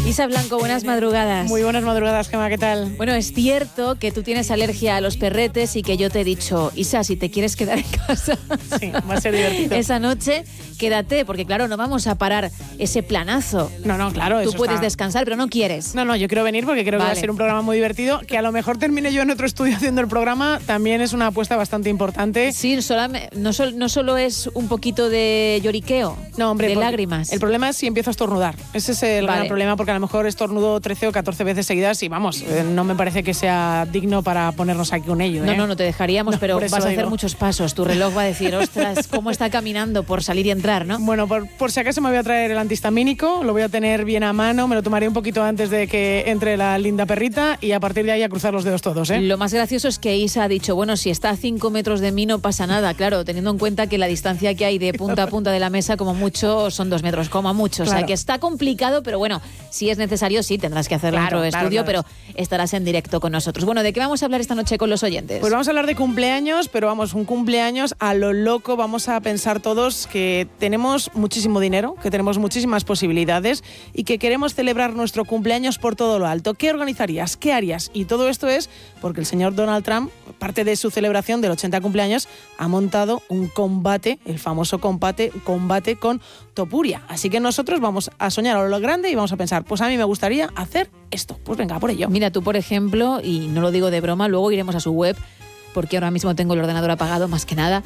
Isa Blanco, buenas madrugadas. Muy buenas madrugadas, Gemma, ¿qué tal? Bueno, es cierto que tú tienes alergia a los perretes y que yo te he dicho, Isa, si te quieres quedar en casa, sí, va a ser divertido. Esa noche, quédate, porque claro, no vamos a parar ese planazo. No, claro. Tú puedes descansar, pero no quieres. No, yo quiero venir porque creo que va a ser un programa muy divertido. Que a lo mejor termine yo en otro estudio haciendo el programa, también es una apuesta bastante importante. Sí, no solo es un poquito de lloriqueo, no, hombre, de lágrimas. El problema es si empiezo a estornudar. Ese es el gran problema, porque a lo mejor estornudo 13 o 14 veces seguidas y vamos, no me parece que sea digno para ponernos aquí un ello. No te dejaríamos, pero vas a hacer muchos pasos. Tu reloj va a decir, ostras, cómo está caminando por salir y entrar, ¿no? Bueno, por si acaso me voy a traer el antihistamínico, lo voy a tener bien a mano, me lo tomaré un poquito antes de que entre la linda perrita y a partir de ahí a cruzar los dedos todos, ¿eh? Lo más gracioso es que Isa ha dicho, bueno, si está a 5 metros de mí no pasa nada, claro, teniendo en cuenta que la distancia que hay de punta a punta de la mesa como mucho son 2 metros, como mucho, claro. O sea que está complicado, pero bueno, si es necesario sí tendrás que hacerlo dentro de estudio, pero estarás en directo con nosotros. Bueno, ¿de qué vamos a hablar esta noche con los oyentes? Pues vamos a hablar de cumpleaños, pero vamos, un cumpleaños a lo loco. Vamos a pensar todos que tenemos muchísimo dinero, que tenemos muchísimas posibilidades y que queremos celebrar nuestro cumpleaños por todo lo alto. ¿Qué organizarías? ¿Qué harías? Y todo esto es porque el señor Donald Trump, parte de su celebración del 80 cumpleaños, ha montado un combate, el famoso combate con Topuria. Así que nosotros vamos a soñar a lo grande y vamos a pensar, pues a mí me gustaría hacer esto. Pues venga, por ello. Mira, tú por ejemplo, y no lo digo de broma, luego iremos a su web, porque ahora mismo tengo el ordenador apagado más que nada.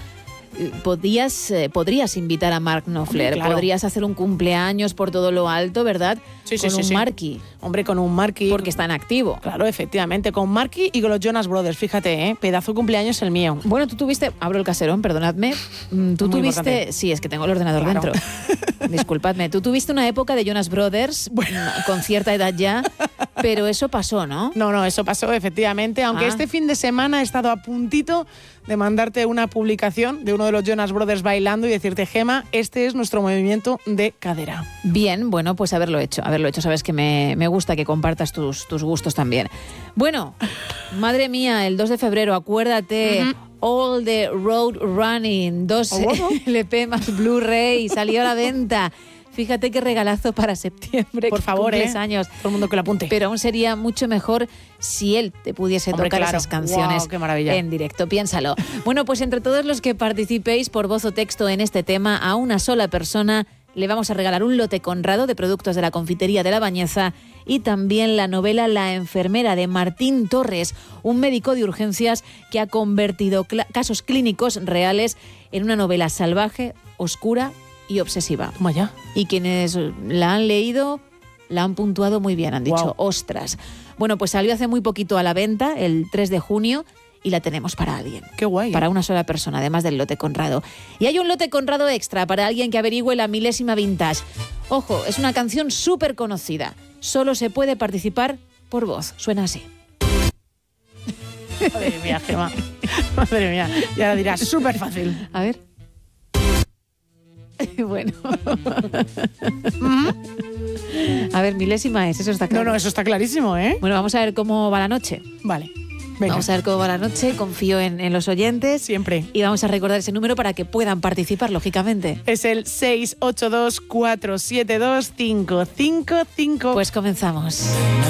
Podrías invitar a Mark Knopfler, claro. Podrías hacer un cumpleaños por todo lo alto, ¿verdad? Sí, con un Marky. Hombre, con un Marky. Porque está en activo. Claro, efectivamente, con Marky y con los Jonas Brothers, fíjate, pedazo de cumpleaños el mío. Bueno, tú tuviste, abro el caserón, perdonadme, tú tuviste, importante. Sí, es que tengo el ordenador dentro, disculpadme, tú tuviste una época de Jonas Brothers, con cierta edad ya, pero eso pasó, ¿no? No, eso pasó, efectivamente, aunque este fin de semana he estado a puntito de mandarte una publicación de uno de los Jonas Brothers bailando y decirte, Gema, este es nuestro movimiento de cadera. Bien, bueno, pues haberlo hecho, sabes que me gusta que compartas tus gustos también. Bueno, madre mía, el 2 de febrero, acuérdate, All the Road Running, 2 LP más Blu-ray, salió a la venta. Fíjate qué regalazo para septiembre. Por favor, años. Todo el mundo que lo apunte. Pero aún sería mucho mejor si él te pudiese tocar esas canciones en directo. Piénsalo. Bueno, pues entre todos los que participéis por voz o texto en este tema, a una sola persona le vamos a regalar un lote Conrado de productos de la confitería de La Bañeza y también la novela La enfermera de Martín Torres, un médico de urgencias que ha convertido casos clínicos reales en una novela salvaje, oscura y obsesiva. Toma ya. Y quienes la han leído la han puntuado muy bien, han dicho, ostras. Bueno, pues salió hace muy poquito a la venta, el 3 de junio, y la tenemos para alguien. ¡Qué guay! Para una sola persona, además del lote Conrado. Y hay un lote Conrado extra para alguien que averigüe la milésima vintage. Ojo, es una canción súper conocida. Solo se puede participar por voz. Suena así. Madre mía, Gemma. Madre mía. Y ahora dirás, súper fácil. A ver. Bueno. A ver, milésima es, eso está claro. No, eso está clarísimo, ¿eh? Bueno, vamos a ver cómo va la noche. Vale. Venga. Vamos a ver cómo va la noche, confío en los oyentes. Siempre. Y vamos a recordar ese número para que puedan participar, lógicamente. Es el 682-472-555. Pues comenzamos.